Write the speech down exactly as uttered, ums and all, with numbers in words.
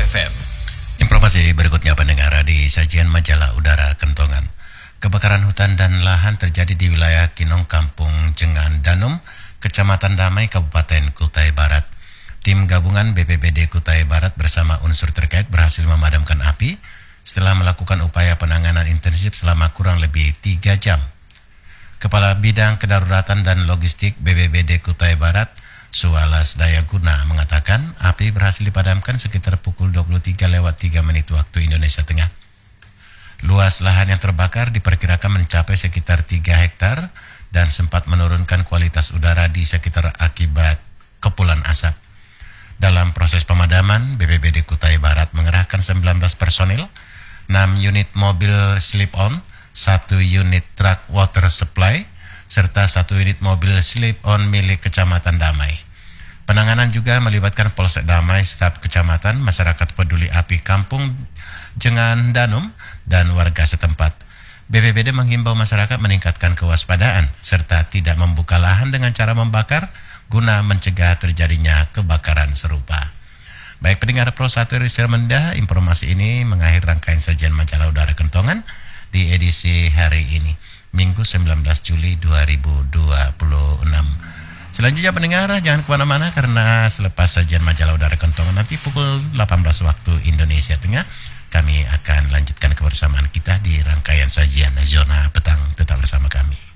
F M. Informasi berikutnya pendengar di sajian majalah udara Kentongan. Kebakaran hutan dan lahan terjadi di wilayah Kinong, Kampung Jengan Danum, Kecamatan Damai, Kabupaten Kutai Barat. Tim gabungan B P B D Kutai Barat bersama unsur terkait berhasil memadamkan api setelah melakukan upaya penanganan intensif selama kurang lebih tiga jam. Kepala Bidang Kedaruratan dan Logistik B P B D Kutai Barat, Sualas Dayaguna, mengatakan api berhasil dipadamkan sekitar pukul dua puluh tiga lewat tiga menit waktu Indonesia Tengah. Luas lahan yang terbakar diperkirakan mencapai sekitar tiga hektar dan sempat menurunkan kualitas udara di sekitar akibat kepulan asap. Dalam proses pemadaman, B P B D Kutai Barat mengerahkan sembilan belas personil, enam unit mobil slip-on, satu unit truk water supply, serta satu unit mobil slip-on milik Kecamatan Damai. Penanganan juga melibatkan Polsek Damai, staf kecamatan, masyarakat peduli api Kampung Jengan Danum, dan warga setempat. B P B D menghimbau masyarakat meningkatkan kewaspadaan serta tidak membuka lahan dengan cara membakar guna mencegah terjadinya kebakaran serupa. Baik pendengar Pro satu Rizal Mendah, informasi ini mengakhiri rangkaian sajian majalah udara Kentongan di edisi hari ini, Minggu sembilan belas Juli dua ribu dua puluh enam. Selanjutnya pendengar, jangan kemana-mana karena selepas sajian majalah udara Kentongan nanti pukul delapan belas waktu Indonesia Tengah, kami akan lanjutkan kebersamaan kita di rangkaian sajian Zona Petang. Tetap bersama kami.